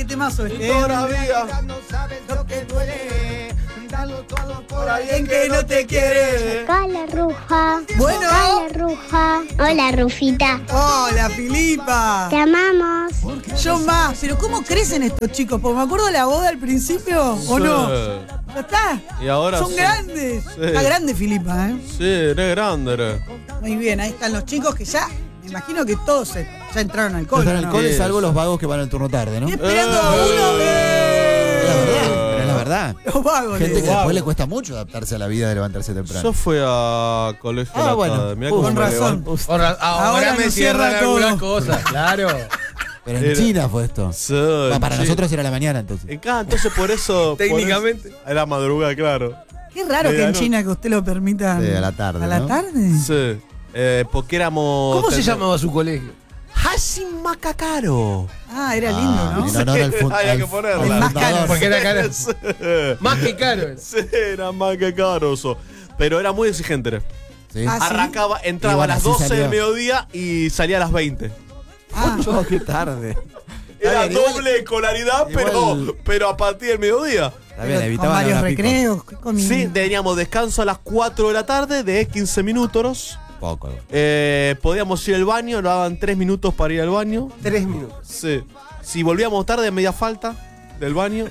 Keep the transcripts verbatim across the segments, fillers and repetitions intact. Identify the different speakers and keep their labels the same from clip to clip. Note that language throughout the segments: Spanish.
Speaker 1: qué temazo este.
Speaker 2: Todavía
Speaker 1: no sabes lo que duele. Dalo todo por alguien que no te quiere.
Speaker 3: Hola, Ruja.
Speaker 1: Bueno.
Speaker 3: Hola, Ruja. Hola, Rufita.
Speaker 1: Hola, Filipa.
Speaker 3: Te amamos.
Speaker 1: Yo más, pero ¿cómo crecen estos chicos? Porque me acuerdo de la boda al principio, ¿o no? ¿Ya está?
Speaker 2: Y ahora
Speaker 1: Son
Speaker 2: sí.
Speaker 1: grandes.
Speaker 2: Sí.
Speaker 1: Está grande Filipa, ¿eh?
Speaker 2: Sí, eres grande, eres.
Speaker 1: Muy bien, ahí están los chicos que ya, me imagino que todos se- ya entraron al cole.
Speaker 4: Están al
Speaker 1: ¿no?
Speaker 4: cole,
Speaker 2: Sí.
Speaker 4: salvo los vagos que van al turno tarde, ¿no?
Speaker 1: Y esperando a uno
Speaker 4: Es la verdad, pero es la verdad.
Speaker 1: Los vagos.
Speaker 4: Gente
Speaker 1: les-
Speaker 4: que después le cuesta mucho adaptarse a la vida de levantarse temprano.
Speaker 2: Yo fui a colegio
Speaker 4: Ah,
Speaker 2: a la
Speaker 4: bueno.
Speaker 2: tarde. Mirá
Speaker 4: Uf,
Speaker 2: cómo
Speaker 1: con
Speaker 2: me
Speaker 1: razón.
Speaker 2: levanto.
Speaker 5: Ahora, ahora
Speaker 1: Ahora
Speaker 5: me
Speaker 1: nos
Speaker 5: cierran
Speaker 1: cierra
Speaker 5: algunas
Speaker 1: todo.
Speaker 5: cosas, claro.
Speaker 4: Pero en
Speaker 2: Era-
Speaker 4: China fue esto.
Speaker 2: Sí,
Speaker 4: Va, para
Speaker 2: sí.
Speaker 4: nosotros era la mañana entonces.
Speaker 2: En cada, entonces por eso.
Speaker 5: Técnicamente.
Speaker 2: por eso- era madrugada, claro.
Speaker 1: Qué raro que en
Speaker 2: Medianoche.
Speaker 1: China que usted lo permita.
Speaker 4: Sí, a la tarde,
Speaker 1: ¿A la
Speaker 4: ¿no?
Speaker 1: tarde?
Speaker 2: Sí. Eh, porque éramos.
Speaker 5: ¿Cómo se
Speaker 2: ten-
Speaker 5: llamaba su colegio?
Speaker 2: Hashim Macacaro.
Speaker 1: Ah, era lindo,
Speaker 4: Ah,
Speaker 1: ¿no?
Speaker 4: en honor al fun-
Speaker 2: Había
Speaker 4: al-
Speaker 2: que ponerla.
Speaker 4: al
Speaker 1: El más
Speaker 4: fundador.
Speaker 1: caro.
Speaker 5: Porque era caro.
Speaker 2: Sí.
Speaker 5: Más que caro.
Speaker 2: Sí, era Macacaro eso. Pero era muy exigente. era.
Speaker 4: Sí.
Speaker 1: Ah, sí.
Speaker 2: Arrancaba,
Speaker 4: Y
Speaker 2: entraba
Speaker 4: bueno,
Speaker 2: a las
Speaker 4: así
Speaker 2: doce
Speaker 4: salió.
Speaker 2: del mediodía y salía a las veinte.
Speaker 1: Ah,
Speaker 4: Oh, qué tarde.
Speaker 2: Era
Speaker 4: Está bien, igual-
Speaker 2: doble escolaridad,
Speaker 4: igual-
Speaker 2: pero, pero a partir del mediodía.
Speaker 4: Está bien,
Speaker 1: pero
Speaker 4: evitaban
Speaker 1: con varios
Speaker 4: la hora pico.
Speaker 1: recreos. ¿qué comí?
Speaker 2: Sí, teníamos descanso a las cuatro de la tarde de quince minutos.
Speaker 4: Poco.
Speaker 2: Eh, podíamos ir al baño, nos daban tres minutos para ir al baño.
Speaker 5: Tres minutos.
Speaker 2: Sí. Si volvíamos tarde, media falta del baño.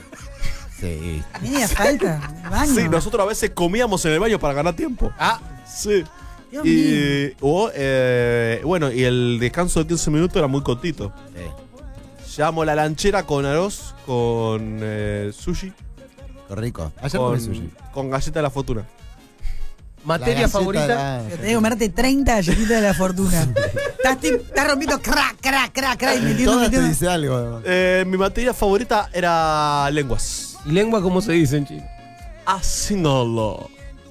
Speaker 4: Sí.
Speaker 1: Media falta. El baño.
Speaker 2: Sí, nosotros a veces comíamos en el baño para ganar tiempo.
Speaker 5: Ah,
Speaker 2: Sí.
Speaker 1: Dios mío.
Speaker 2: Y, o, eh, bueno, y el descanso de quince minutos era muy cortito.
Speaker 4: Sí.
Speaker 2: Llevamos la lanchera con arroz, con eh, sushi,
Speaker 4: Qué rico. Ayer
Speaker 2: con,
Speaker 4: comí sushi.
Speaker 2: con galleta de la fortuna.
Speaker 5: materia
Speaker 4: La galleta
Speaker 5: favorita.
Speaker 4: era-
Speaker 1: Te tenés que comerte treinta galletitas de la fortuna. estás, ti- estás rompiendo crack, crack, crack, crack. Y metiendo,
Speaker 4: Todas te
Speaker 1: metiendo.
Speaker 4: dice algo. además.
Speaker 2: Eh, mi materia favorita era lenguas.
Speaker 5: ¿Y lengua cómo se dice en chino?
Speaker 2: Asíngalo.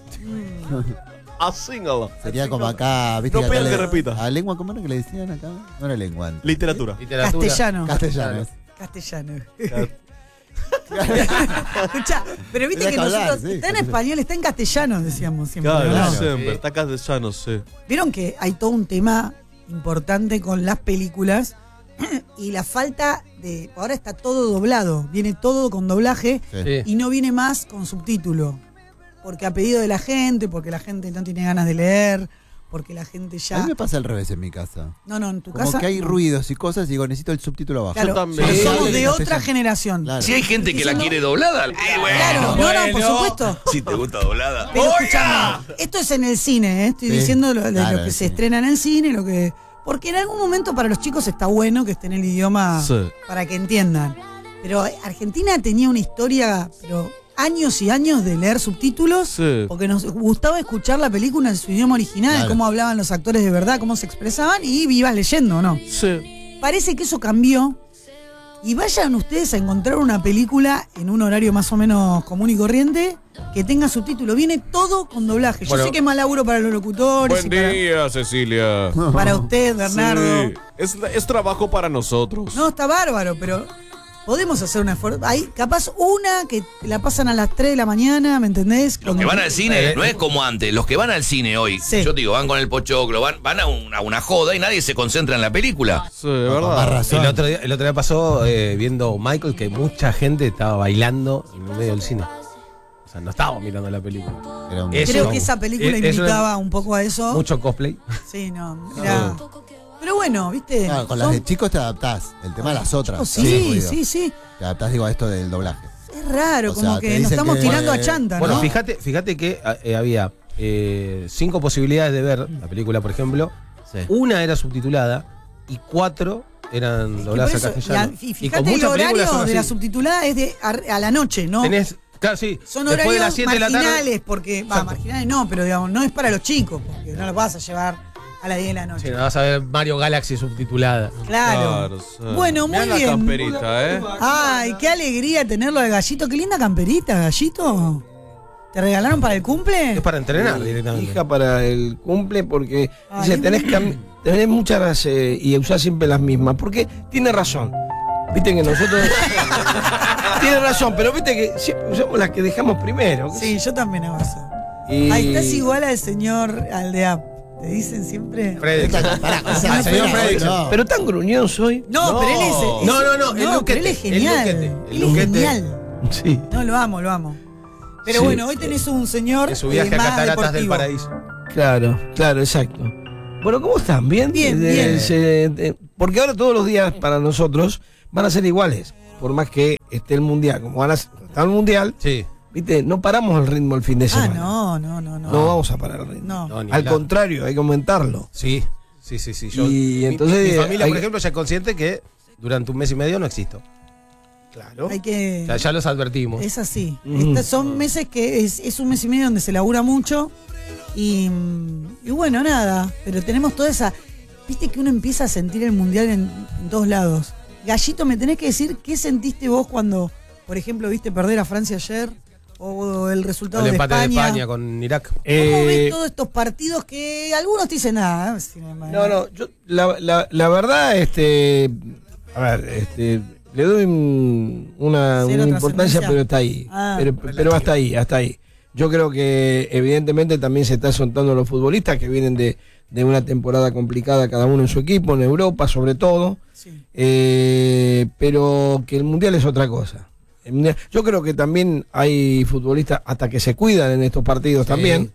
Speaker 2: Asíngalo.
Speaker 4: Sería como acá, ¿viste?
Speaker 2: No
Speaker 4: que acá
Speaker 2: pidas que
Speaker 4: le-
Speaker 2: repita.
Speaker 4: ¿A lengua cómo era que le decían acá? No era lengua.
Speaker 2: Literatura.
Speaker 5: Literatura.
Speaker 1: Castellano.
Speaker 4: Castellano.
Speaker 1: Castellano. Escuchá, pero viste
Speaker 4: Tenés
Speaker 1: que
Speaker 4: que hablar,
Speaker 1: nosotros,
Speaker 4: sí,
Speaker 1: está en
Speaker 4: castellano.
Speaker 1: español, está en castellano, decíamos siempre.
Speaker 2: Claro,
Speaker 1: ¿no?
Speaker 2: siempre.
Speaker 5: Sí.
Speaker 2: Está castellano, sí.
Speaker 1: Vieron que hay todo un tema importante con las películas y la falta de. Ahora está todo doblado, viene todo con doblaje
Speaker 4: Sí.
Speaker 5: Sí.
Speaker 1: y no viene más con subtítulo. Porque a pedido de la gente, porque la gente no tiene ganas de leer, porque la gente
Speaker 4: A
Speaker 1: ya.
Speaker 4: mí me pasa al revés en mi casa.
Speaker 1: No, no, en tu
Speaker 4: Como
Speaker 1: casa.
Speaker 4: que hay
Speaker 1: no.
Speaker 4: ruidos y cosas y digo, necesito el subtítulo abajo.
Speaker 1: Claro,
Speaker 2: Yo también.
Speaker 1: pero
Speaker 4: Sí,
Speaker 1: somos
Speaker 4: sí,
Speaker 1: de
Speaker 4: sí,
Speaker 1: otra
Speaker 4: castellano.
Speaker 1: generación.
Speaker 4: Claro.
Speaker 6: Si hay gente que la
Speaker 1: Eso no-
Speaker 6: quiere doblada.
Speaker 1: Claro, no, no, por supuesto.
Speaker 6: Si te gusta doblada.
Speaker 1: Pero escuchame, esto es en el cine, ¿eh? estoy
Speaker 4: Sí,
Speaker 1: diciendo lo, de
Speaker 4: claro,
Speaker 1: lo que
Speaker 4: el
Speaker 1: se
Speaker 4: cine.
Speaker 1: estrena en el cine, lo que. Porque en algún momento para los chicos está bueno que estén en el idioma
Speaker 2: Sí.
Speaker 1: para que entiendan. Pero Argentina tenía una historia, pero años y años de leer subtítulos,
Speaker 2: Sí.
Speaker 1: porque nos gustaba escuchar la película en su idioma original,
Speaker 4: Claro.
Speaker 1: cómo hablaban los actores de verdad, cómo se expresaban y vivas leyendo, ¿no?
Speaker 2: Sí.
Speaker 1: Parece que eso cambió. Y vayan ustedes a encontrar una película en un horario más o menos común y corriente que tenga subtítulo. Viene todo con doblaje. Yo
Speaker 5: Bueno.
Speaker 1: sé que es más laburo para los locutores y para,
Speaker 2: Cecilia.
Speaker 1: para usted, Bernardo.
Speaker 2: Sí. Es, es trabajo para nosotros.
Speaker 1: No, está bárbaro, pero podemos hacer una esfuerzo. Hay capaz una que la pasan a las tres de la mañana, ¿me entendés?
Speaker 6: Los que van al cine no es como antes. Los que van al cine hoy,
Speaker 1: Sí.
Speaker 6: yo te digo, van con el pochoclo, van, van a, una, a una joda y nadie se concentra en la película.
Speaker 2: Sí, de
Speaker 4: Con más
Speaker 2: verdad.
Speaker 4: razón.
Speaker 5: El otro, día, el otro día pasó eh, viendo Michael que mucha gente estaba bailando en el medio del cine. O sea, no estábamos mirando la película.
Speaker 4: Era un-
Speaker 5: Eso-
Speaker 1: Creo que esa película
Speaker 5: Eh, eso
Speaker 1: invitaba un poco a eso.
Speaker 5: Mucho cosplay.
Speaker 1: Sí, no. Era... Pero bueno, ¿viste?
Speaker 4: Claro, con las
Speaker 1: Son-
Speaker 4: de chicos te adaptás. El tema de las otras.
Speaker 1: chicos,
Speaker 4: te hace
Speaker 1: sí,
Speaker 4: ruido.
Speaker 1: sí, sí.
Speaker 4: Te adaptás, digo, a esto del doblaje.
Speaker 1: Es raro,
Speaker 4: O
Speaker 1: como
Speaker 4: sea, te
Speaker 1: que nos
Speaker 4: dicen
Speaker 1: estamos
Speaker 4: que-
Speaker 1: tirando a
Speaker 4: Bueno,
Speaker 1: chanta,
Speaker 5: Bueno,
Speaker 1: ¿no?
Speaker 5: fíjate, fíjate que eh, había eh, cinco posibilidades de ver la película, por ejemplo.
Speaker 4: Sí.
Speaker 5: Una era subtitulada y cuatro eran
Speaker 1: Que
Speaker 5: dobladas
Speaker 1: por
Speaker 5: a
Speaker 1: eso,
Speaker 5: castellano.
Speaker 1: la- y
Speaker 5: Y
Speaker 1: fíjate,
Speaker 5: con
Speaker 1: el
Speaker 5: muchas películas
Speaker 1: horario
Speaker 5: son
Speaker 1: de la
Speaker 5: así.
Speaker 1: subtitulada es de a, a la noche, ¿no?
Speaker 5: Tenés, claro, sí.
Speaker 1: Son
Speaker 5: después de
Speaker 1: horarios
Speaker 5: las siete de la tarde.
Speaker 1: marginales, porque, va,
Speaker 5: Exacto.
Speaker 1: marginales no, pero digamos, no es para los chicos, porque no los vas a llevar a las diez de la noche.
Speaker 5: Sí, no vas a ver Mario Galaxy subtitulada.
Speaker 1: Claro.
Speaker 2: sí.
Speaker 1: Bueno, muy
Speaker 2: Mirá la
Speaker 1: bien.
Speaker 2: camperita, ¿eh?
Speaker 1: Ay, qué alegría tenerlo de Gallito. Qué linda camperita, Gallito. ¿Te regalaron para el cumple?
Speaker 5: Es para entrenar directamente.
Speaker 7: Hija para el cumple porque
Speaker 1: Ay,
Speaker 7: dice,
Speaker 1: es
Speaker 7: tenés,
Speaker 1: verdad.
Speaker 7: cam- tenés muchas eh, y usás siempre las mismas. Porque tiene razón. Viste que nosotros. tiene razón, pero viste que siempre usamos las que dejamos primero.
Speaker 1: Sí, yo también hago eso.
Speaker 7: Y-
Speaker 1: Ahí estás igual al señor Aldea. te dicen siempre.
Speaker 5: Fredrickson.
Speaker 4: Pará,
Speaker 1: Ese no
Speaker 5: Ah,
Speaker 1: es
Speaker 5: señor
Speaker 1: Fredrickson.
Speaker 5: Fredrickson.
Speaker 4: No.
Speaker 7: Pero tan gruñón soy.
Speaker 1: No,
Speaker 5: No.
Speaker 1: pero él es. es-
Speaker 5: No, no, no, el
Speaker 1: pero
Speaker 5: luquete,
Speaker 1: él es
Speaker 5: el
Speaker 1: genial.
Speaker 5: luquete, el
Speaker 1: él es
Speaker 5: luquete.
Speaker 1: genial.
Speaker 7: Sí.
Speaker 1: No, lo amo, lo amo. Pero
Speaker 7: Sí.
Speaker 1: bueno, hoy tenés un señor.
Speaker 5: En su viaje
Speaker 1: eh,
Speaker 5: a
Speaker 1: más
Speaker 5: Cataratas del
Speaker 1: deportivo.
Speaker 5: Paraíso.
Speaker 7: Claro, claro, exacto. Bueno, ¿cómo están? ¿Bien?
Speaker 1: Bien,
Speaker 7: Eh,
Speaker 1: bien.
Speaker 7: se- eh, porque ahora todos los días para nosotros van a ser iguales. Por más que esté el mundial. Como van a está el mundial,
Speaker 5: Sí.
Speaker 7: viste, no paramos el ritmo el fin de
Speaker 1: Ah,
Speaker 7: semana.
Speaker 1: no, no, no, no.
Speaker 7: No vamos a parar el ritmo.
Speaker 1: No.
Speaker 5: No, ni
Speaker 7: Al
Speaker 5: hablar.
Speaker 7: contrario, hay que aumentarlo.
Speaker 5: Sí, sí, sí, sí. Yo,
Speaker 7: Y
Speaker 5: mi-
Speaker 7: entonces,
Speaker 5: mi, familia,
Speaker 7: hay-
Speaker 5: por ejemplo, ya es consciente que durante un mes y medio no existo.
Speaker 7: Claro.
Speaker 1: Hay que.
Speaker 5: O sea, ya los advertimos.
Speaker 1: Es así.
Speaker 7: Mm.
Speaker 1: Estas son meses que es, es un mes y medio donde se labura mucho. Y, y bueno, nada. Pero tenemos toda esa. Viste que uno empieza a sentir el mundial en, en todos lados. Gallito, ¿me tenés que decir qué sentiste vos cuando, por ejemplo, viste perder a Francia ayer? O el resultado
Speaker 5: El
Speaker 1: de
Speaker 5: empate
Speaker 1: España.
Speaker 5: de España con Irak.
Speaker 1: ¿Cómo
Speaker 7: Eh,
Speaker 1: ves todos estos partidos que algunos te dicen nada?
Speaker 7: No, no, yo, la, la, la verdad, este, a ver, este, le doy un- una,
Speaker 1: Cero
Speaker 7: una importancia,
Speaker 1: trascendencia.
Speaker 7: pero está ahí.
Speaker 1: Ah.
Speaker 7: pero, pero hasta ahí, hasta ahí. Yo creo que evidentemente también se está soltando los futbolistas que vienen de, de una temporada complicada cada uno en su equipo, en Europa sobre todo,
Speaker 1: Sí.
Speaker 7: eh, pero que el Mundial es otra cosa. El Mundial- yo creo que también hay futbolistas hasta que se cuidan en estos partidos
Speaker 5: Sí.
Speaker 7: también.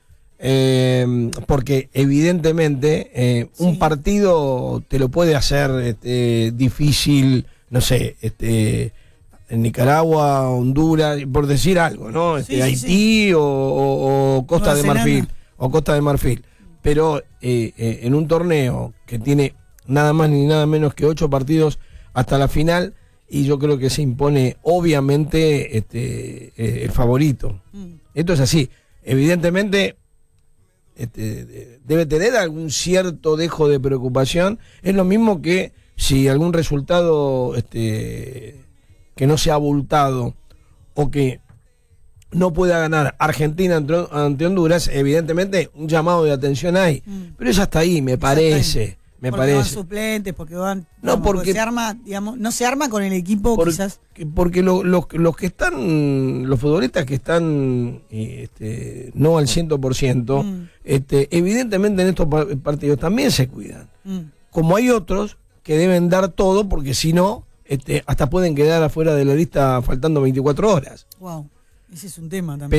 Speaker 7: Eh, porque evidentemente eh,
Speaker 1: Sí.
Speaker 7: un partido te lo puede hacer este, difícil, no sé, este, en Nicaragua, Honduras, por decir algo, ¿no? Este,
Speaker 1: Sí, sí,
Speaker 7: Haití O, o- o Costa
Speaker 1: Nueva
Speaker 7: de Marfil,
Speaker 1: Zelanda.
Speaker 7: o Costa de Marfil. Pero eh, eh, en un torneo que tiene nada más ni nada menos que ocho partidos hasta la final, y yo creo que se impone obviamente este, eh, el favorito.
Speaker 1: Mm.
Speaker 7: Esto es así. Evidentemente este, de- debe tener algún cierto dejo de preocupación. Es lo mismo que si algún resultado este, que no sea abultado o que no pueda ganar Argentina ante, ante Honduras, evidentemente un llamado de atención hay.
Speaker 1: Mm.
Speaker 7: Pero es hasta ahí, me parece. Me
Speaker 1: porque van
Speaker 7: parece.
Speaker 1: suplentes, porque van.
Speaker 7: No,
Speaker 1: digamos,
Speaker 7: porque-
Speaker 1: se arma, digamos, no se arma con el equipo,
Speaker 7: Por-
Speaker 1: quizás.
Speaker 7: que- porque lo- los, los que están, los futbolistas que están eh, este, no al cien por ciento,
Speaker 1: Mm.
Speaker 7: este, evidentemente en estos pa- partidos también se cuidan.
Speaker 1: Mm.
Speaker 7: Como hay otros que deben dar todo, porque si no, este, hasta pueden quedar afuera de la lista faltando veinticuatro horas.
Speaker 1: Wow. Ese es un tema también.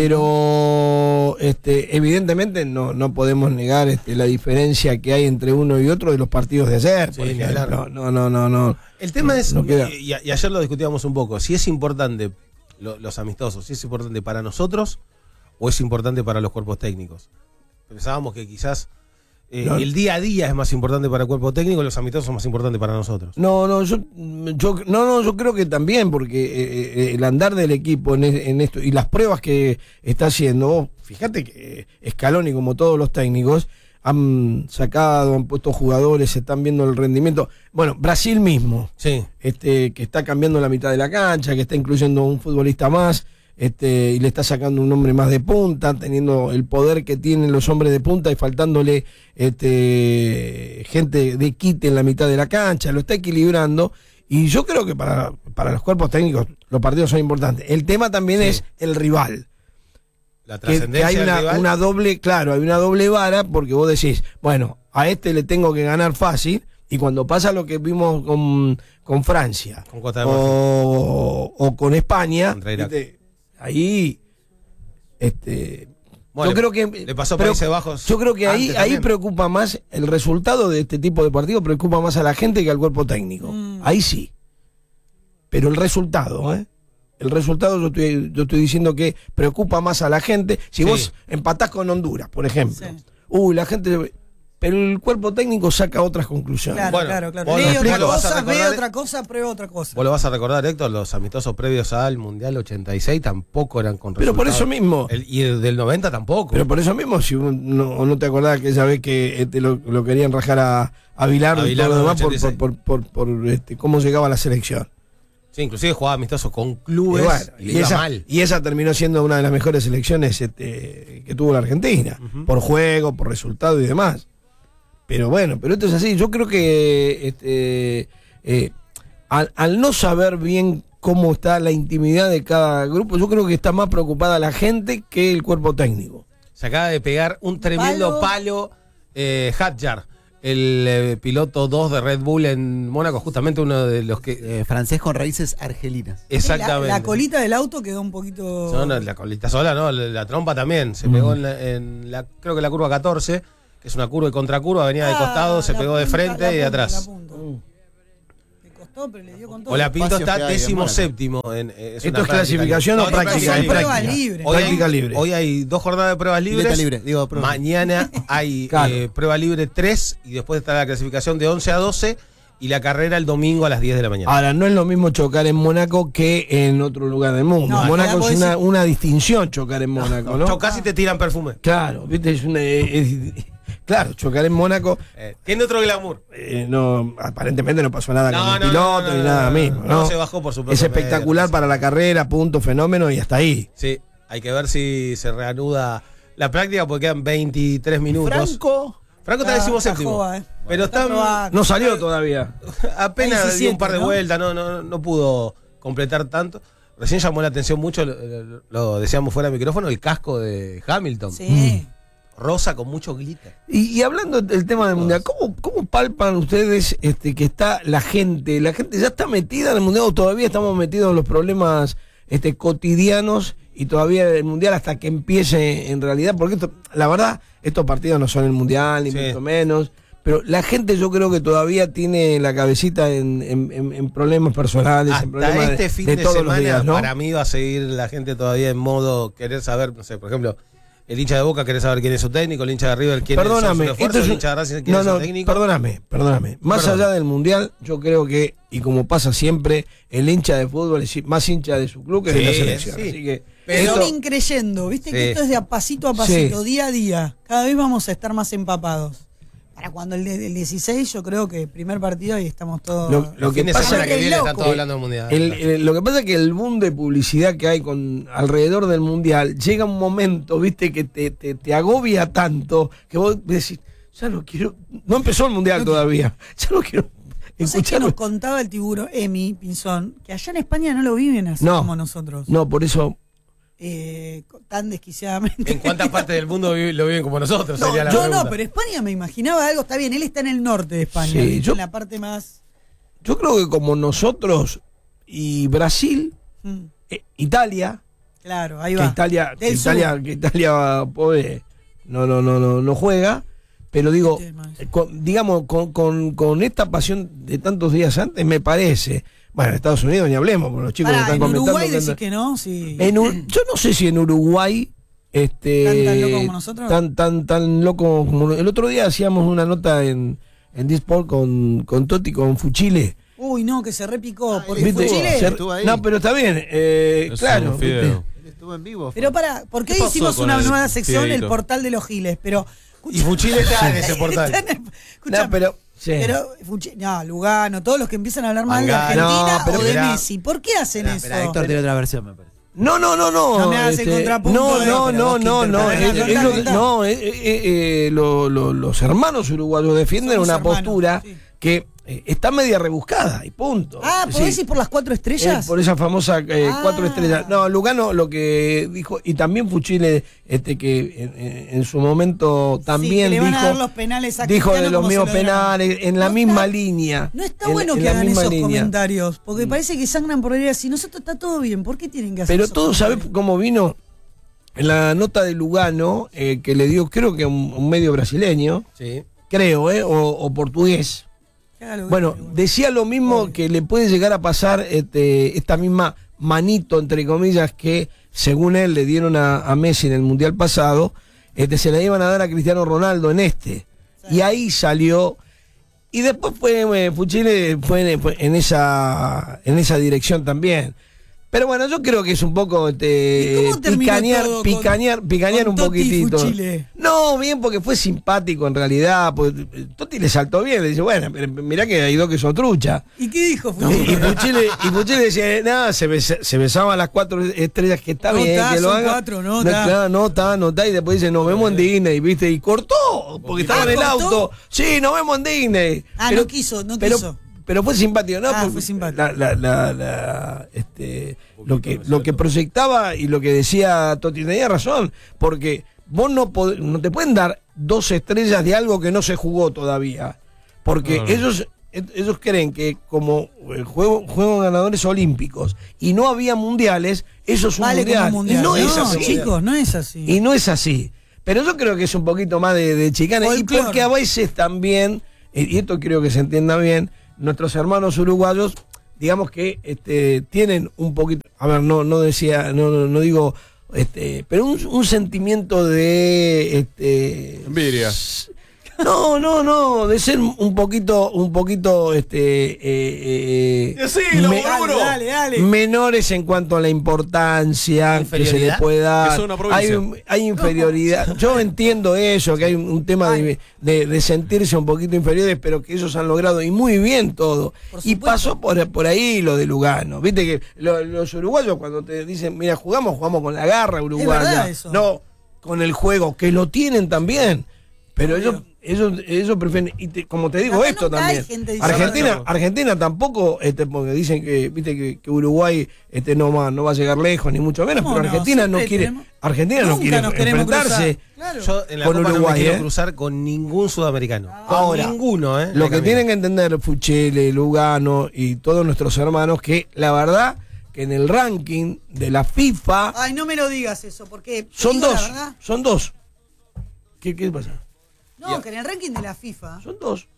Speaker 7: Pero este, evidentemente no, no podemos negar este, la diferencia que hay entre uno y otro de los partidos de ayer.
Speaker 5: Sí,
Speaker 7: por
Speaker 5: ni
Speaker 7: ejemplo.
Speaker 5: hablar.
Speaker 7: No, no, no, no.
Speaker 5: El tema es,
Speaker 7: No queda.
Speaker 5: y, y ayer lo discutíamos un poco, si es importante lo- los amistosos, si es importante para nosotros o es importante para los cuerpos técnicos. Pensábamos que quizás eh,
Speaker 7: No.
Speaker 5: el día a día es más importante para el cuerpo técnico y los amistosos son más importantes para nosotros.
Speaker 7: No, no, yo, yo, no, no, yo creo que también, porque eh, eh, el andar del equipo en, e- en esto y las pruebas que está haciendo, vos, fíjate que eh, Scaloni, como todos los técnicos, han sacado, han puesto jugadores, se están viendo el rendimiento. Bueno, Brasil mismo,
Speaker 5: Sí.
Speaker 7: este, que está cambiando la mitad de la cancha, que está incluyendo un futbolista más, este, y le está sacando un hombre más de punta, teniendo el poder que tienen los hombres de punta y faltándole este, gente de quite en la mitad de la cancha, lo está equilibrando. Y yo creo que para, para los cuerpos técnicos los partidos son importantes. El tema también
Speaker 5: Sí.
Speaker 7: es el rival.
Speaker 5: La
Speaker 7: Que, que
Speaker 5: trascendencia
Speaker 7: hay
Speaker 5: del
Speaker 7: una,
Speaker 5: rival.
Speaker 7: una doble, claro, hay una doble vara, porque vos decís, bueno, a este le tengo que ganar fácil, y cuando pasa lo que vimos con, con Francia
Speaker 5: Con Costa de Marfil.
Speaker 7: o, o con España,
Speaker 5: Contra Irak.
Speaker 7: ¿viste? Ahí este
Speaker 5: Bueno,
Speaker 7: yo creo que
Speaker 5: le pasó a
Speaker 7: pero
Speaker 5: Países Bajos
Speaker 7: yo creo que ahí
Speaker 5: antes
Speaker 7: ahí
Speaker 5: también.
Speaker 7: preocupa más el resultado de este tipo de partidos, preocupa más a la gente que al cuerpo técnico.
Speaker 1: Mm.
Speaker 7: Ahí sí. Pero el resultado, ¿eh? El resultado yo estoy, yo estoy diciendo que preocupa más a la gente. Si
Speaker 5: Sí.
Speaker 7: vos empatás con Honduras, por ejemplo,
Speaker 1: Sí.
Speaker 7: uy, la gente. Pero el cuerpo técnico saca otras conclusiones.
Speaker 1: Claro,
Speaker 5: Bueno,
Speaker 1: claro, claro.
Speaker 5: vos
Speaker 1: Lee
Speaker 5: lo
Speaker 1: otra
Speaker 5: explico, vas a
Speaker 1: cosa, ve
Speaker 5: recordar-
Speaker 1: otra cosa, prueba otra cosa.
Speaker 5: Vos lo vas a recordar, Héctor, los amistosos previos al Mundial ochenta y seis tampoco eran con
Speaker 7: Pero por
Speaker 5: resultados.
Speaker 7: eso mismo.
Speaker 5: El- y el del noventa tampoco.
Speaker 7: Pero por eso mismo, si uno no, no te acordás que esa vez que este, lo, lo querían rajar a, a Bilardo
Speaker 5: A
Speaker 7: y todo
Speaker 5: Bilardo
Speaker 7: lo
Speaker 5: en
Speaker 7: demás por,
Speaker 5: ochenta y seis.
Speaker 7: por, por, por, por, este, cómo llegaba a la selección.
Speaker 5: Sí, inclusive jugaba amistosos con
Speaker 7: Y,
Speaker 5: clubes
Speaker 7: bueno,
Speaker 5: y, le
Speaker 7: y
Speaker 5: iba
Speaker 7: esa,
Speaker 5: mal.
Speaker 7: y esa terminó siendo una de las mejores selecciones este, que tuvo la Argentina,
Speaker 5: Ujú.
Speaker 7: por juego, por resultado y demás. Pero bueno, pero esto es así. Yo creo que este, eh, al, al no saber bien cómo está la intimidad de cada grupo, yo creo que está más preocupada la gente que el cuerpo técnico.
Speaker 5: Se acaba de pegar un tremendo palo,
Speaker 1: Palo.
Speaker 5: Eh, Hadjar, el eh, piloto dos de Red Bull en Mónaco, justamente uno de los que...
Speaker 4: Eh, francés con raíces argelinas.
Speaker 5: Exactamente.
Speaker 1: La, la colita del auto quedó un poquito.
Speaker 5: No, no, la colita sola, no, la, la trompa también. Se pegó en, la, en la, creo que la curva catorce, que es una curva y contracurva, venía de
Speaker 1: Ah,
Speaker 5: costado, se
Speaker 1: la
Speaker 5: pegó de
Speaker 1: punta,
Speaker 5: frente
Speaker 1: la
Speaker 5: y de
Speaker 1: punta,
Speaker 5: atrás.
Speaker 1: la punta. Le costó, pero le dio con todo.
Speaker 5: O la Pinto
Speaker 4: espacios que
Speaker 5: está
Speaker 4: hay en
Speaker 5: décimo
Speaker 4: Mónaco.
Speaker 5: séptimo. En, es
Speaker 7: ¿Esto
Speaker 5: una
Speaker 7: es clasificación
Speaker 5: práctica
Speaker 7: o
Speaker 5: libre.
Speaker 7: práctica?
Speaker 1: Son
Speaker 7: Es
Speaker 1: pruebas
Speaker 7: práctica.
Speaker 1: libres.
Speaker 5: Hoy
Speaker 7: Práctica
Speaker 5: hay,
Speaker 7: libre.
Speaker 5: hoy hay dos jornadas de pruebas libres.
Speaker 4: Pileta libre, digo, prueba.
Speaker 5: Mañana hay
Speaker 7: Claro.
Speaker 5: eh, prueba libre tres y después está la clasificación de once a doce y la carrera el domingo a las diez de la mañana.
Speaker 7: Ahora, no es lo mismo chocar en Mónaco que en otro lugar del mundo.
Speaker 1: No,
Speaker 7: Mónaco
Speaker 1: ya
Speaker 7: es
Speaker 1: podés
Speaker 7: una,
Speaker 1: ir-
Speaker 7: una distinción chocar en Mónaco, ¿no?
Speaker 5: Chocás y te tiran perfume.
Speaker 7: Claro, viste, es una. es- claro, chocar en Mónaco.
Speaker 5: Eh, tiene otro glamour.
Speaker 7: Eh, no, aparentemente no pasó nada
Speaker 5: No,
Speaker 7: con el
Speaker 5: no,
Speaker 7: piloto
Speaker 5: no, no,
Speaker 7: ni
Speaker 5: no,
Speaker 7: nada
Speaker 5: no,
Speaker 7: mismo,
Speaker 5: no,
Speaker 7: ¿no?
Speaker 5: no se bajó por su propio
Speaker 7: Es espectacular
Speaker 5: medio,
Speaker 7: para la carrera, punto, fenómeno y hasta ahí.
Speaker 5: Sí, hay que ver si se reanuda la práctica porque quedan veintitrés minutos.
Speaker 4: Franco.
Speaker 5: Franco está
Speaker 1: Ah,
Speaker 5: décimo
Speaker 1: está
Speaker 5: séptimo.
Speaker 1: joven, eh.
Speaker 5: Pero
Speaker 1: Está
Speaker 5: está,
Speaker 1: probando.
Speaker 7: No salió todavía.
Speaker 5: apenas dio
Speaker 1: diecisiete,
Speaker 5: un par de
Speaker 1: ¿no?
Speaker 5: vueltas, no, no, no pudo completar tanto. Recién llamó la atención mucho, lo, lo- lo decíamos fuera de micrófono, el casco de Hamilton.
Speaker 1: Sí.
Speaker 5: Rosa con mucho glitter.
Speaker 7: Y, y hablando del tema del mundial, ¿cómo, cómo palpan ustedes este, que está la gente? ¿La gente ya está metida en el mundial o todavía estamos metidos en los problemas este, cotidianos y todavía el mundial hasta que empiece en realidad? Porque esto, la verdad, estos partidos no son el mundial, ni
Speaker 5: Sí.
Speaker 7: mucho menos. Pero la gente yo creo que todavía tiene la cabecita en, en- en- en problemas personales, en
Speaker 5: Hasta
Speaker 7: problemas
Speaker 5: este
Speaker 7: de,
Speaker 5: fin
Speaker 7: de
Speaker 5: de,
Speaker 7: todos
Speaker 5: semana,
Speaker 7: los días, ¿no?
Speaker 5: para mí va a seguir la gente todavía en modo querer saber, no sé, por ejemplo, el hincha de Boca quiere saber quién es su técnico, el hincha de River quién
Speaker 7: Perdóname,
Speaker 5: es su refuerzo,
Speaker 7: esto es
Speaker 5: el
Speaker 7: un-
Speaker 5: hincha de Racing quién
Speaker 7: no,
Speaker 5: es su
Speaker 7: no,
Speaker 5: técnico.
Speaker 7: perdóname, perdóname. Más
Speaker 5: Perdón.
Speaker 7: allá del mundial, yo creo que, y como pasa siempre, el hincha de fútbol es más hincha de su club que de
Speaker 5: Sí,
Speaker 7: la selección.
Speaker 5: sí.
Speaker 7: Así que
Speaker 5: Pero-
Speaker 1: Son
Speaker 7: esto-
Speaker 1: increyendo, viste
Speaker 5: Sí.
Speaker 1: que esto es de a pasito a pasito,
Speaker 7: Sí.
Speaker 1: día a día. Cada vez vamos a estar más empapados. Para cuando el, de- el dieciséis, yo creo que primer partido y estamos todos.
Speaker 7: Lo-
Speaker 5: Lo
Speaker 7: lo
Speaker 5: que
Speaker 7: que
Speaker 5: pasa
Speaker 7: pasa
Speaker 5: la que
Speaker 1: es
Speaker 5: viene
Speaker 1: loco.
Speaker 5: están todos hablando del mundial.
Speaker 7: el- el- lo que pasa es que el boom de publicidad que hay con alrededor del mundial llega un momento, viste, que te, te, te agobia tanto que vos decís, ya no quiero, no empezó el mundial todavía, ya no quiero
Speaker 1: No sé qué
Speaker 7: escucharlo.
Speaker 1: nos contaba el tiburón Emi Pinzón, que allá en España no lo viven así
Speaker 7: No.
Speaker 1: como nosotros.
Speaker 7: No, por eso.
Speaker 1: Eh, tan desquiciadamente.
Speaker 5: ¿En cuántas partes del mundo vi- lo viven como nosotros?
Speaker 1: No,
Speaker 5: Sería la
Speaker 1: yo
Speaker 5: pregunta.
Speaker 1: no, pero España me imaginaba algo. Está bien, él está en el norte de España,
Speaker 7: Sí,
Speaker 1: ¿viste?
Speaker 7: yo-
Speaker 1: en la parte más.
Speaker 7: Yo creo que como nosotros y Brasil,
Speaker 1: mm,
Speaker 7: eh, Italia,
Speaker 1: claro, ahí
Speaker 7: que
Speaker 1: va.
Speaker 7: Italia, que
Speaker 1: Del
Speaker 7: Italia,
Speaker 1: sur.
Speaker 7: que Italia pobre, no, no, no, no, no juega, pero digo,
Speaker 1: Este más.
Speaker 7: eh, con- digamos, con, con, con esta pasión de tantos días antes, me parece, bueno, en Estados Unidos ni hablemos, porque los chicos
Speaker 1: Pará,
Speaker 7: lo están
Speaker 1: en
Speaker 7: comentando.
Speaker 1: Uruguay
Speaker 7: que
Speaker 1: decís
Speaker 7: anda-
Speaker 1: que no, sí.
Speaker 7: en Ur- yo no sé si en Uruguay este
Speaker 1: ¿Tan- tan loco como nosotros?
Speaker 7: tan tan tan loco como el otro día hacíamos una nota en en Disport con con Totti con Fuchile.
Speaker 1: Uy, no, que se repicó. Porque
Speaker 4: él
Speaker 1: fue
Speaker 7: ¿Viste?
Speaker 1: Chile.
Speaker 7: Se-
Speaker 4: Estuvo ahí.
Speaker 7: no, pero está bien, eh,
Speaker 2: Es
Speaker 7: claro,
Speaker 2: un fideo.
Speaker 7: ¿viste?
Speaker 4: Él estuvo en vivo.
Speaker 1: Pero para, porque
Speaker 2: ¿Qué
Speaker 1: hoy
Speaker 2: pasó
Speaker 1: hicimos
Speaker 2: con
Speaker 1: una
Speaker 2: el
Speaker 1: nueva sección, el
Speaker 2: fideíto?
Speaker 1: portal de los giles, pero.
Speaker 5: Y Fuchile está en ese portal.
Speaker 1: Está en el-
Speaker 7: No,
Speaker 1: escuchame,
Speaker 7: pero sí.
Speaker 1: pero Fuchi- no, Lugano, todos los que empiezan a hablar mal de
Speaker 5: Mangano.
Speaker 1: Argentina
Speaker 7: No, pero
Speaker 1: o de
Speaker 5: mirá.
Speaker 1: Messi. ¿Por qué hacen
Speaker 4: Espera,
Speaker 1: eso?
Speaker 4: espera, Héctor tiene otra versión, me parece.
Speaker 7: No, no, no, no.
Speaker 1: No me hagas el contrapunto
Speaker 7: No,
Speaker 1: de-
Speaker 7: no,
Speaker 1: pero
Speaker 7: no,
Speaker 1: vos
Speaker 7: no,
Speaker 1: que
Speaker 7: no.
Speaker 1: interpretás.
Speaker 7: es-
Speaker 1: Contá,
Speaker 7: es lo-
Speaker 1: contá.
Speaker 7: no, eh, eh, eh, lo- lo- los hermanos uruguayos defienden
Speaker 1: Somos
Speaker 7: una
Speaker 1: hermanos,
Speaker 7: postura
Speaker 1: sí.
Speaker 7: que eh, está media rebuscada y punto.
Speaker 1: Ah,
Speaker 7: Es
Speaker 1: ¿podés
Speaker 7: decir,
Speaker 1: ir por las cuatro
Speaker 7: eh,
Speaker 1: estrellas?
Speaker 7: por esa famosa eh,
Speaker 1: Ah.
Speaker 7: cuatro estrellas. No, Lugano lo que dijo, y también Fuchile, este que en, en- en su momento también
Speaker 1: Sí, que le van
Speaker 7: dijo,
Speaker 1: a dar los penales a
Speaker 7: dijo de
Speaker 1: Cristiano
Speaker 7: los
Speaker 1: como
Speaker 7: mismos
Speaker 1: se lo dieron.
Speaker 7: penales, en la
Speaker 1: No
Speaker 7: misma
Speaker 1: está-
Speaker 7: línea.
Speaker 1: No está
Speaker 7: en-
Speaker 1: bueno
Speaker 7: en
Speaker 1: que
Speaker 7: la
Speaker 1: hagan
Speaker 7: misma
Speaker 1: esos
Speaker 7: línea.
Speaker 1: comentarios, porque parece que sangran por ahí así. Nosotros está todo bien, ¿por qué tienen que hacer
Speaker 7: Pero
Speaker 1: esos
Speaker 7: todos sabés
Speaker 1: comentarios?
Speaker 7: cómo vino en la nota de Lugano, eh, que le dio, creo que a un, un medio brasileño,
Speaker 5: Sí.
Speaker 7: creo, eh, o, o portugués.
Speaker 1: Que haga lo que
Speaker 7: Bueno,
Speaker 1: quiera.
Speaker 7: decía lo mismo que le puede llegar a pasar este, esta misma manito, entre comillas, que según él le dieron a, a Messi en el Mundial pasado, este, se la iban a dar a Cristiano Ronaldo en este. Y ahí salió. Y después fue, eh, Fuchile fue, en- fue en esa en esa dirección también. Pero bueno, yo creo que es un poco
Speaker 1: ¿Y
Speaker 7: este,
Speaker 1: cómo terminó
Speaker 7: picanear,
Speaker 1: todo con-
Speaker 7: picanear, picanear
Speaker 1: con
Speaker 7: un
Speaker 1: Totti y
Speaker 7: poquitito.
Speaker 1: Fuchile?
Speaker 7: No, bien, porque fue simpático en realidad. Porque Totti le saltó bien, le dice, bueno, pero mirá que hay dos que son trucha.
Speaker 1: ¿Y qué dijo
Speaker 7: Y, y
Speaker 1: Fuchile?
Speaker 7: Fuchile, y Fuchile decía, nada, se, besa- se besaban las cuatro estrellas, que está
Speaker 1: No
Speaker 7: bien,
Speaker 1: está,
Speaker 7: que lo
Speaker 1: son
Speaker 7: haga.
Speaker 1: cuatro, no está.
Speaker 7: claro, no está, no está. Y después dice, nos vemos en Disney, ¿viste? Y cortó, porque estaba en el
Speaker 1: Ah, ¿cortó?
Speaker 7: auto. Sí, nos vemos en Disney.
Speaker 1: Ah, no quiso, no
Speaker 7: pero,
Speaker 1: quiso.
Speaker 7: Pero fue simpático, ¿no?
Speaker 1: Ah,
Speaker 7: Porque
Speaker 1: fue simpático.
Speaker 7: La, la, la, la, este, lo, que, lo que proyectaba y lo que decía Totti tenía razón, porque vos no, pod- no te pueden dar dos estrellas de algo que no se jugó todavía. Porque
Speaker 2: No, no.
Speaker 7: ellos ellos creen que como el juego, juego ganadores olímpicos y no había mundiales, eso es un
Speaker 1: Vale
Speaker 7: mundial.
Speaker 1: como un mundial.
Speaker 7: Y no,
Speaker 1: No,
Speaker 7: es así.
Speaker 1: chicos, no es así.
Speaker 7: Y no es así. Pero yo creo que es un poquito más de, de chicana. Y
Speaker 1: Folclore.
Speaker 7: porque a veces también, y esto creo que se entienda bien, nuestros hermanos uruguayos, digamos que este, tienen un poquito, a ver, no, no decía, no, no, no digo, este, pero un, un sentimiento de este,
Speaker 2: Envidia.
Speaker 7: No, no, no, de ser un poquito, un poquito, este, eh, eh,
Speaker 2: Decilo,
Speaker 7: me-
Speaker 2: boludo.
Speaker 1: Dale, dale.
Speaker 7: menores en cuanto a la importancia que se le
Speaker 4: ¿Inferioridad?
Speaker 7: puede dar.
Speaker 2: Que son una provincia.
Speaker 7: Hay, un- hay inferioridad. Yo entiendo eso, que hay un, un tema de, de- de sentirse un poquito inferiores, pero que ellos han logrado y muy bien todo.
Speaker 1: Por
Speaker 7: Y
Speaker 1: supuesto.
Speaker 7: pasó por, por ahí lo de Lugano. Viste que lo- los uruguayos cuando te dicen, mira, jugamos, jugamos con la garra uruguaya.
Speaker 1: verdad eso.
Speaker 7: No, con el juego, que lo tienen también. Pero
Speaker 1: Obvio.
Speaker 7: ellos, ellos, ellos prefieren, y te- como te digo
Speaker 1: Acá
Speaker 7: esto
Speaker 1: nunca hay
Speaker 7: también.
Speaker 1: gente diciendo
Speaker 7: Argentina,
Speaker 2: eso.
Speaker 7: Argentina tampoco, este, porque dicen que, viste que, que Uruguay este, no va, no va a llegar lejos, ni mucho menos,
Speaker 1: ¿Cómo
Speaker 7: pero
Speaker 1: no?
Speaker 7: Argentina no
Speaker 1: Siempre
Speaker 7: quiere,
Speaker 1: tenemos-
Speaker 7: Argentina no
Speaker 1: Nunca
Speaker 7: quiere
Speaker 1: nos queremos
Speaker 7: enfrentarse.
Speaker 1: cruzar. Claro.
Speaker 5: Yo en la
Speaker 7: Con
Speaker 5: Copa no
Speaker 7: Uruguay,
Speaker 5: me quiero
Speaker 7: ¿eh?
Speaker 5: cruzar con ningún sudamericano. Con
Speaker 7: Ahora,
Speaker 5: ninguno, ¿eh?
Speaker 7: Lo
Speaker 5: La
Speaker 7: que
Speaker 5: camino.
Speaker 7: tienen que entender Fuchele, Lugano y todos nuestros hermanos, que la verdad que en el ranking de la FIFA
Speaker 1: Ay, no me lo digas eso, porque te
Speaker 7: son
Speaker 1: digo la
Speaker 7: dos,
Speaker 1: verdad.
Speaker 7: son dos. ¿Qué, qué pasa?
Speaker 1: No, que en el ranking de la FIFA.
Speaker 7: Son dos.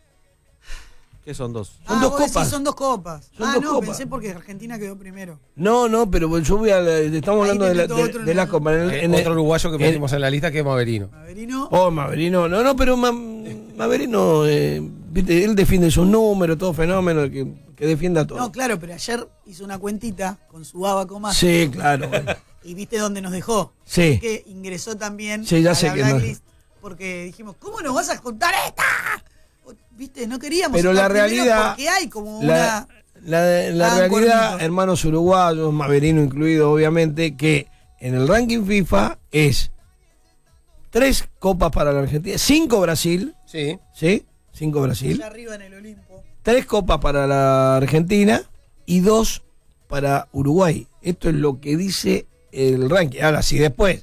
Speaker 2: ¿Qué son dos?
Speaker 7: Son
Speaker 1: ah,
Speaker 7: dos
Speaker 1: vos decís
Speaker 7: copas.
Speaker 1: son dos copas.
Speaker 7: Son
Speaker 1: ah,
Speaker 7: dos
Speaker 1: no,
Speaker 7: copas.
Speaker 1: pensé porque Argentina quedó primero.
Speaker 7: No, no, pero yo voy a. la- Estamos
Speaker 1: Ahí
Speaker 7: hablando
Speaker 1: te
Speaker 7: de la,
Speaker 1: meto
Speaker 7: de,
Speaker 1: otro
Speaker 7: de
Speaker 1: en
Speaker 7: la
Speaker 1: el-
Speaker 7: Copa. En el-
Speaker 5: Eh,
Speaker 7: en el-
Speaker 5: otro uruguayo que
Speaker 7: en-
Speaker 5: metimos en la lista que es Maverino.
Speaker 1: Maverino.
Speaker 7: Oh, Maverino. No, no, pero Ma- Maverino, eh, viste, él defiende sus números, todo fenómeno, que, que defienda todo.
Speaker 1: No, claro, pero ayer hizo una cuentita con su abaco más.
Speaker 7: Sí, claro.
Speaker 1: Y viste dónde nos dejó.
Speaker 7: Sí.
Speaker 1: Que ingresó también
Speaker 7: Sí, ya
Speaker 1: a
Speaker 7: sé
Speaker 1: la
Speaker 7: que no-
Speaker 1: blacklist porque dijimos, ¿cómo nos vas a contar esta? Viste, no queríamos
Speaker 7: Pero
Speaker 1: estar
Speaker 7: la
Speaker 1: primero
Speaker 7: realidad.
Speaker 1: porque hay como
Speaker 7: La,
Speaker 1: una.
Speaker 7: la, la
Speaker 1: Ah,
Speaker 7: realidad,
Speaker 1: cuernito.
Speaker 7: hermanos uruguayos, Maverino incluido, obviamente, que en el ranking FIFA es tres copas para la Argentina, cinco Brasil,
Speaker 5: Sí.
Speaker 7: ¿sí? Cinco Brasil.
Speaker 1: Allá arriba en el Olimpo.
Speaker 7: Tres copas para la Argentina y dos para Uruguay. Esto es lo que dice el ranking. Ahora, si después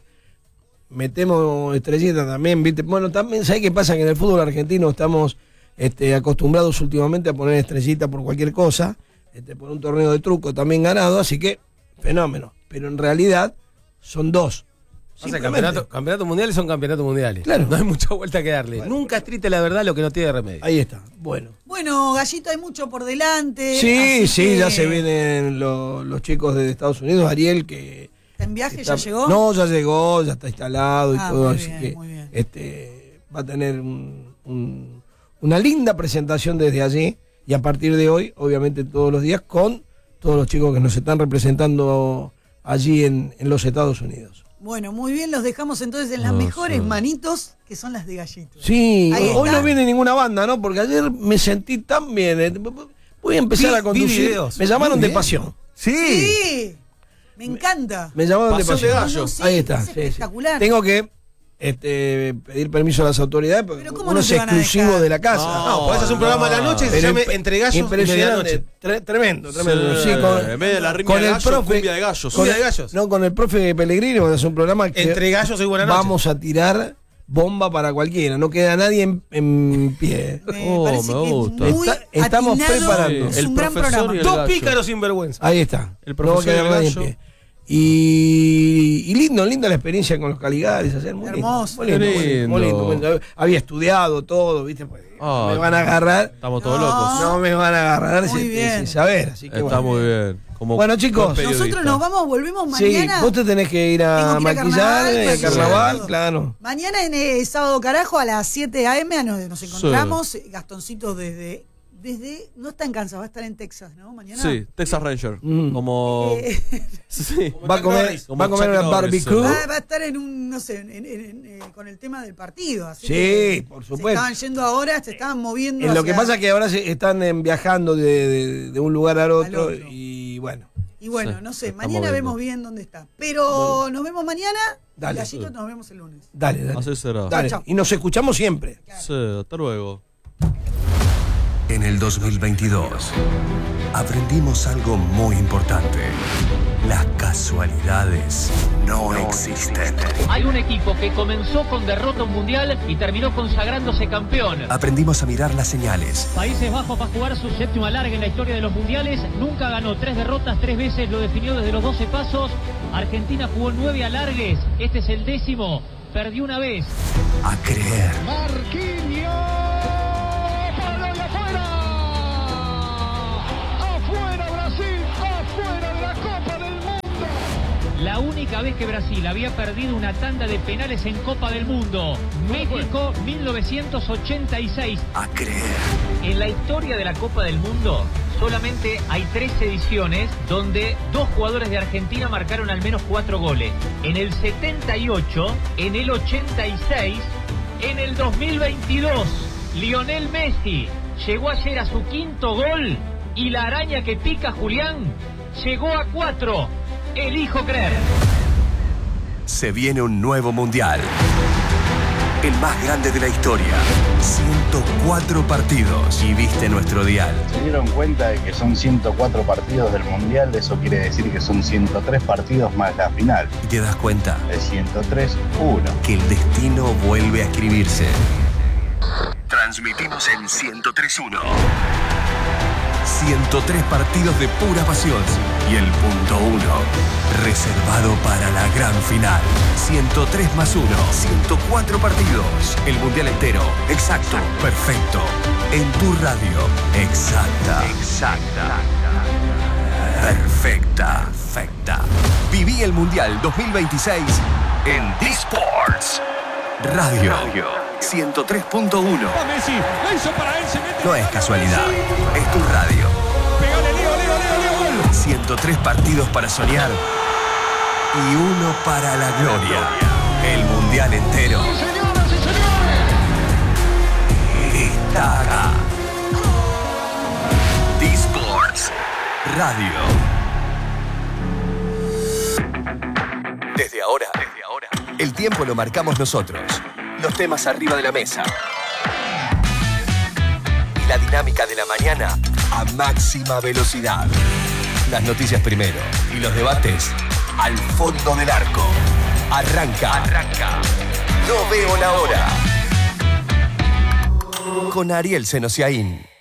Speaker 7: metemos estrellitas también, ¿viste? Bueno, también, ¿sabes qué pasa? Que en el fútbol argentino estamos este, acostumbrados últimamente a poner estrellitas por cualquier cosa, este, por un torneo de truco también ganado, así que fenómeno. Pero en realidad son dos.
Speaker 5: O sea,
Speaker 7: Simplemente.
Speaker 5: campeonato- campeonatos mundiales son campeonatos mundiales.
Speaker 7: Claro.
Speaker 5: No hay mucha vuelta que darle.
Speaker 7: Bueno.
Speaker 5: Nunca es triste la verdad lo que no tiene remedio.
Speaker 7: Ahí está. Bueno.
Speaker 1: Bueno, Gallito, hay mucho por delante.
Speaker 7: Sí,
Speaker 1: así
Speaker 7: sí,
Speaker 1: que-
Speaker 7: ya se vienen lo- los chicos de Estados Unidos. Ariel, que
Speaker 1: ¿Está en viaje?
Speaker 7: está-
Speaker 1: ¿Ya llegó?
Speaker 7: No, ya llegó, ya está instalado y
Speaker 1: Ah,
Speaker 7: todo,
Speaker 1: muy
Speaker 7: así
Speaker 1: bien,
Speaker 7: que
Speaker 1: muy bien.
Speaker 7: este va a tener un- un- una linda presentación desde allí y a partir de hoy, obviamente todos los días, con todos los chicos que nos están representando allí en, en los Estados Unidos.
Speaker 1: Bueno, muy bien, los dejamos entonces en las
Speaker 2: Ah,
Speaker 1: mejores
Speaker 2: sí.
Speaker 1: manitos, que son las de Gallito.
Speaker 7: Sí,
Speaker 1: Ahí
Speaker 7: hoy
Speaker 1: está.
Speaker 7: no viene ninguna banda, ¿no? Porque ayer me sentí tan bien. eh. Voy a empezar
Speaker 5: Vi-
Speaker 7: a conducir.
Speaker 5: vi videos.
Speaker 7: Me llamaron
Speaker 5: Muy
Speaker 7: de
Speaker 5: bien.
Speaker 7: pasión.
Speaker 1: Sí, me encanta.
Speaker 7: Me llamaron
Speaker 2: Pasión
Speaker 7: de
Speaker 2: de
Speaker 7: pasión.
Speaker 2: gallo.
Speaker 1: No, sí,
Speaker 7: Ahí está.
Speaker 1: es
Speaker 7: sí, sí.
Speaker 1: espectacular.
Speaker 7: Tengo que este, pedir permiso a las autoridades porque
Speaker 1: Pero ¿cómo
Speaker 7: uno
Speaker 1: no
Speaker 7: es
Speaker 1: te van a
Speaker 7: exclusivo
Speaker 1: dejar?
Speaker 7: de la casa.
Speaker 2: No,
Speaker 5: No, podés hacer un programa a la noche y se
Speaker 7: Pero
Speaker 5: llame
Speaker 7: imp-
Speaker 5: Entre Gallos y
Speaker 7: impresionante.
Speaker 5: Medianoche.
Speaker 7: Tre- tremendo, tremendo.
Speaker 2: Sí,
Speaker 7: Sí, con,
Speaker 2: en vez de la riña
Speaker 7: con
Speaker 2: de
Speaker 7: el
Speaker 2: gallos,
Speaker 7: profe-
Speaker 2: cumbia de gallos.
Speaker 7: con
Speaker 5: Cumbia
Speaker 7: el-
Speaker 5: de gallos.
Speaker 7: No, con el profe Pellegrini vamos a hacer un programa que
Speaker 5: Entre Gallos y Buenas noches.
Speaker 7: vamos a tirar bomba para cualquiera. No queda nadie en, en pie.
Speaker 1: Me
Speaker 2: Oh,
Speaker 1: parece
Speaker 2: me
Speaker 1: que es
Speaker 2: gusta.
Speaker 1: muy
Speaker 7: Está- estamos
Speaker 1: atinado,
Speaker 7: preparando.
Speaker 1: Es
Speaker 2: El
Speaker 1: un gran
Speaker 2: profesor
Speaker 1: programa.
Speaker 2: y el
Speaker 5: Dos
Speaker 2: gallo.
Speaker 5: pícaros sin vergüenza.
Speaker 7: Ahí está.
Speaker 2: El
Speaker 7: No va a
Speaker 2: profesor
Speaker 7: quedar
Speaker 2: y el
Speaker 7: nadie en
Speaker 2: gallo.
Speaker 7: pie. Y, y lindo, linda la experiencia con los Caligaris, hacer muy lindo,
Speaker 1: Hermoso.
Speaker 7: muy lindo,
Speaker 2: Qué
Speaker 7: muy lindo, muy lindo,
Speaker 2: lindo.
Speaker 7: muy lindo. Había estudiado todo, ¿viste? Pues,
Speaker 2: Ah,
Speaker 7: me van a agarrar.
Speaker 2: Estamos todos
Speaker 1: No.
Speaker 2: locos.
Speaker 7: No me van a agarrar
Speaker 1: Muy
Speaker 7: sin,
Speaker 1: bien.
Speaker 7: sin saber. Así que
Speaker 2: Está
Speaker 7: bueno.
Speaker 2: muy bien. Como
Speaker 7: Bueno, chicos,
Speaker 2: buen periodista.
Speaker 1: Nosotros nos vamos, volvemos
Speaker 7: Sí,
Speaker 1: mañana.
Speaker 7: vos te tenés que ir a
Speaker 1: Tengo que ir a
Speaker 7: maquillar,
Speaker 1: carnaval,
Speaker 7: eh,
Speaker 1: maquillar,
Speaker 7: carnaval,
Speaker 1: todo.
Speaker 7: claro.
Speaker 1: Mañana en eh, Sábado Carajo a las siete a eme nos, nos encontramos. Gastoncito desde, desde. No está en Kansas, va a estar en Texas, ¿no? Mañana.
Speaker 2: Sí, Texas Ranger.
Speaker 7: Mm.
Speaker 2: Como.
Speaker 1: Eh,
Speaker 2: Sí.
Speaker 7: Va a comer,
Speaker 2: Como
Speaker 7: va a comer
Speaker 2: Chuck
Speaker 7: una
Speaker 2: Norris,
Speaker 7: barbecue.
Speaker 1: va, va a estar en un, no sé, en- en- en- eh, con el tema del partido. Así
Speaker 7: Sí,
Speaker 1: que
Speaker 7: por
Speaker 1: Se
Speaker 7: supuesto.
Speaker 1: estaban yendo ahora, se estaban moviendo.
Speaker 7: Eh, lo que
Speaker 1: hacia-
Speaker 7: pasa es que ahora se están eh, viajando de, de- de un lugar al otro,
Speaker 1: otro.
Speaker 7: y bueno.
Speaker 1: Y bueno,
Speaker 2: Sí,
Speaker 1: no
Speaker 2: se
Speaker 1: sé,
Speaker 2: está
Speaker 1: mañana
Speaker 2: moviendo.
Speaker 1: vemos bien dónde está. Pero nos vemos mañana.
Speaker 7: Dale.
Speaker 1: Gallito, nos vemos el lunes.
Speaker 7: Dale, dale.
Speaker 2: Así será.
Speaker 7: Dale.
Speaker 1: Chao, chao.
Speaker 7: Y nos escuchamos siempre.
Speaker 2: Sí, hasta luego.
Speaker 8: En el dos mil veintidós, aprendimos algo muy importante. Las casualidades no, no existen.
Speaker 9: Hay un equipo que comenzó con derrota mundial y terminó consagrándose campeón.
Speaker 8: Aprendimos a mirar las señales.
Speaker 9: Países Bajos va a jugar su séptimo alargue en la historia de los mundiales. Nunca ganó, tres derrotas, tres veces lo definió desde los doce pasos. Argentina jugó nueve alargues, este es el décimo. Perdió una vez.
Speaker 8: A creer.
Speaker 10: Marquinhos. ¡Para y afuera! ¡Afuera Brasil! ¡Afuera de la Copa del Mundo!
Speaker 9: La única vez que Brasil había perdido una tanda de penales en Copa del Mundo. México, mil novecientos ochenta y seis.
Speaker 8: A creer.
Speaker 9: En la historia de la Copa del Mundo solamente hay tres ediciones donde dos jugadores de Argentina marcaron al menos cuatro goles. En el setenta y ocho, en el ochenta y seis, en el dos mil veintidós. Lionel Messi llegó ayer a su quinto gol y la araña que pica Julián llegó a cuatro. Elijo creer.
Speaker 8: Se viene un nuevo mundial. El más grande de la historia. ciento cuatro partidos. Y viste nuestro dial.
Speaker 11: Se dieron cuenta de que son ciento cuatro partidos del mundial. Eso quiere decir que son ciento tres partidos más la final.
Speaker 8: Y te das cuenta.
Speaker 11: De ciento tres, uno.
Speaker 8: Que el destino vuelve a escribirse. Transmitimos en ciento tres uno. ciento tres partidos de pura pasión. Y el punto uno, reservado para la gran final. ciento tres más uno, ciento cuatro partidos. El mundial entero. Exacto. Perfecto. En tu radio. Exacta. Exacta. Perfecta. Perfecta. Viví el mundial dos mil veintiséis en D-Sports. Radio. Radio. ciento tres punto uno. No es casualidad. Es tu radio. ciento tres partidos para soñar y uno para la gloria. El mundial entero está acá. D-Sports Radio. Desde ahora, desde ahora, el tiempo lo marcamos nosotros. Los temas arriba de la mesa. Y la dinámica de la mañana a máxima velocidad. Las noticias primero y los debates al fondo del arco. Arranca. Arranca. No veo la hora. Con Ariel Senosiaín.